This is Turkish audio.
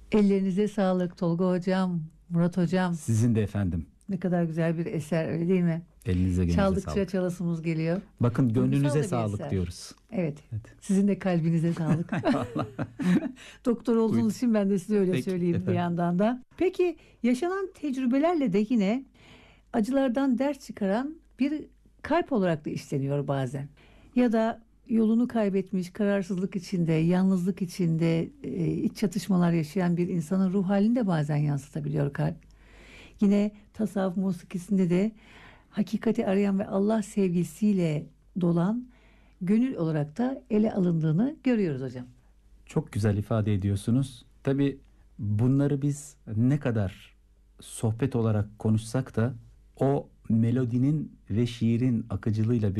Ellerinize sağlık Tolga Hocam, Murat Hocam. Sizin de efendim. Ne kadar güzel bir eser, öyle değil mi? Elinize gönlünüze Çaldıkça sağlık. çalasımız geliyor. Bakın Duygusal da gönlünüze bir sağlık eser. diyoruz. Evet. Evet. Sizin de kalbinize sağlık. Doktor olduğunuz Buyurun. için ben de size öyle Peki, söyleyeyim bir efendim. yandan da. Peki yaşanan tecrübelerle de yine acılardan ders çıkaran bir kalp olarak da işleniyor bazen. Ya da yolunu kaybetmiş, kararsızlık içinde, yalnızlık içinde, iç çatışmalar yaşayan bir insanın ruh halini de bazen yansıtabiliyor kalp. Yine tasavvuf musikisinde de hakikati arayan ve Allah sevgisiyle dolan gönül olarak da ele alındığını görüyoruz hocam. Çok güzel ifade ediyorsunuz. Tabii bunları biz ne kadar sohbet olarak konuşsak da o melodinin ve şiirin akıcılığıyla